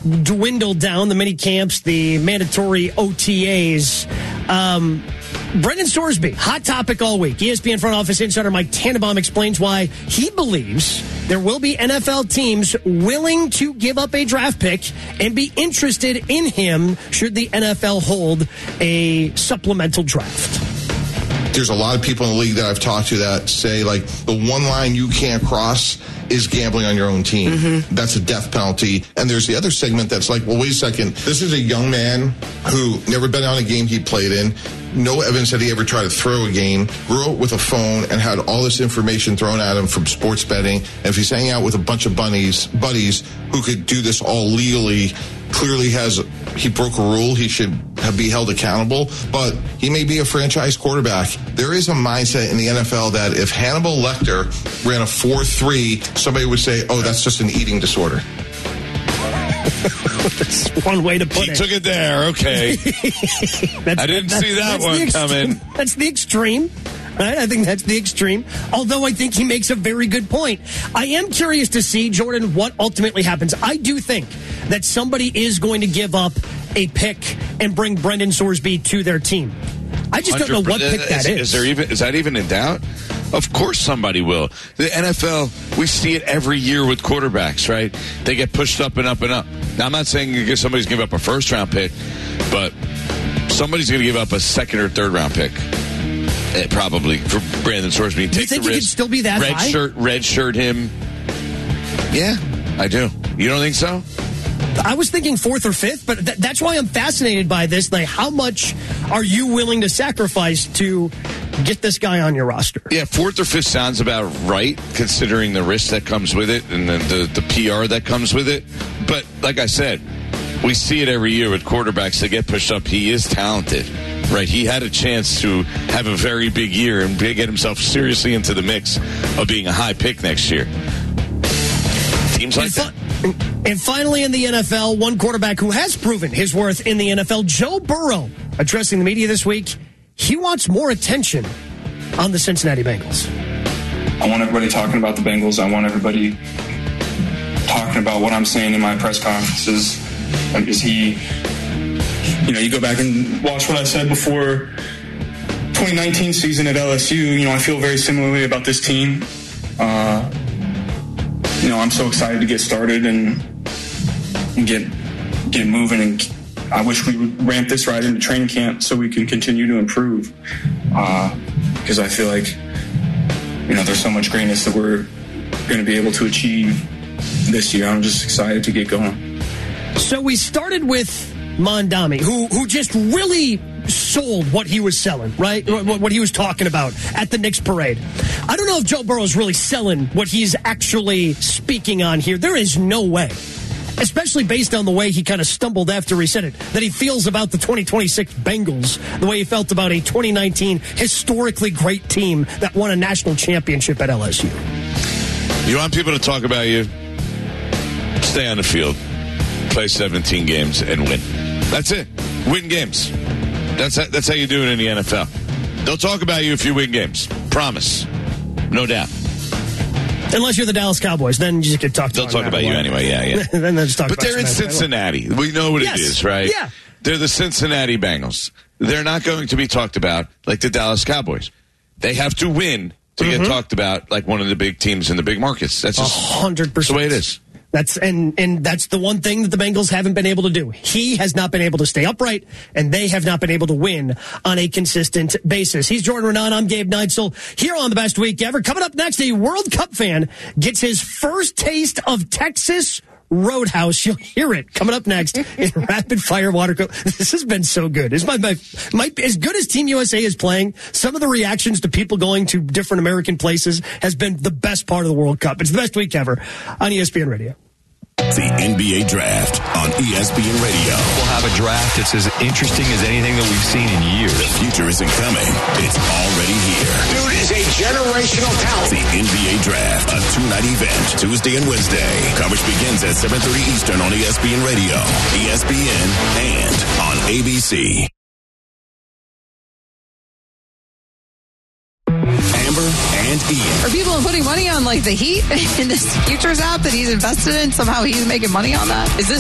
dwindled down, the mini camps, the mandatory OTAs. Brendan Sorsby, hot topic all week. ESPN front office insider Mike Tannenbaum explains why he believes there will be NFL teams willing to give up a draft pick and be interested in him should the NFL hold a supplemental draft. There's a lot of people in the league that I've talked to that say, like, the one line you can't cross is gambling on your own team. Mm-hmm. That's a death penalty. And there's the other segment that's like, well, wait a second. This is a young man who never been on a game he played in. No evidence that he ever tried to throw a game, grew up with a phone and had all this information thrown at him from sports betting. And if he's hanging out with a bunch of buddies who could do this all legally, clearly he broke a rule. He should be held accountable, but he may be a franchise quarterback. There is a mindset in the NFL that if Hannibal Lecter ran a 4.3, somebody would say, oh, that's just an eating disorder. That's one way to put it. He took it there. Okay. I didn't see that one coming. That's the extreme. Right? I think that's the extreme. Although I think he makes a very good point. I am curious to see, Jordan, what ultimately happens. I do think that somebody is going to give up a pick and bring Brendan Sorsby to their team. I just don't know what pick that is. Is that even in doubt? Of course somebody will. The NFL, we see it every year with quarterbacks, right? They get pushed up and up and up. Now, I'm not saying somebody's going to give up a first-round pick, but somebody's going to give up a second or third-round pick. Probably for Brandon Sorsby. Do you think he could still be that high? Red shirt him. Yeah, I do. You don't think so? I was thinking fourth or fifth, but that's why I'm fascinated by this. Like, how much are you willing to sacrifice to get this guy on your roster? Yeah, fourth or fifth sounds about right, considering the risk that comes with it and the PR that comes with it. But like I said, we see it every year with quarterbacks that get pushed up. He is talented, right? He had a chance to have a very big year and get himself seriously into the mix of being a high pick next year. Teams like that. And finally in the NFL, one quarterback who has proven his worth in the NFL, Joe Burrow, addressing the media this week. He wants more attention on the Cincinnati Bengals. I want everybody talking about the Bengals. I want everybody talking about what I'm saying in my press conferences. Is he, you go back and watch what I said before 2019 season at LSU. I feel very similarly about this team. I'm so excited to get started and get moving, and I wish we would ramp this right into training camp so we can continue to improve. Because I feel like, there's so much greatness that we're going to be able to achieve this year. I'm just excited to get going. So we started with Mondami, who just really sold what he was selling, right? What he was talking about at the Knicks parade. I don't know if Joe Burrow is really selling what he's actually speaking on here. There is no way, especially based on the way he kind of stumbled after he said it, that he feels about the 2026 Bengals the way he felt about a 2019 historically great team that won a national championship at LSU. You want people to talk about you? Stay on the field, play 17 games, and win. That's it. Win games. That's how you do it in the NFL. They'll talk about you if you win games. Promise. No doubt. Unless you're the Dallas Cowboys, then you just get talked about. They'll talk about you anyway, yeah. Then they'll just talk but about they're in Cincinnati. We know what it is, right? Yeah. They're the Cincinnati Bengals. They're not going to be talked about like the Dallas Cowboys. They have to win to get talked about like one of the big teams in the big markets. That's just 100%. That's the way it is. That's that's the one thing that the Bengals haven't been able to do. He has not been able to stay upright, and they have not been able to win on a consistent basis. He's Jordan Renan. I'm Gabe Neitzel here on The Best Week Ever. Coming up next, a World Cup fan gets his first taste of Texas Roadhouse. You'll hear it coming up next in Rapid Fire Water. This has been so good. It's my as good as Team USA is playing. Some of the reactions to people going to different American places has been the best part of the World Cup. It's the best week ever on ESPN Radio. The NBA Draft on ESPN Radio. We'll have a draft that's as interesting as anything that we've seen in years. The future isn't coming. It's already here. Dude is a generational talent. The NBA Draft, a two-night event, Tuesday and Wednesday. Coverage begins at 7:30 Eastern on ESPN Radio, ESPN, and on ABC. Amber and Ian. Are people putting money on like the Heat in this futures app that he's invested in? Somehow he's making money on that? Is this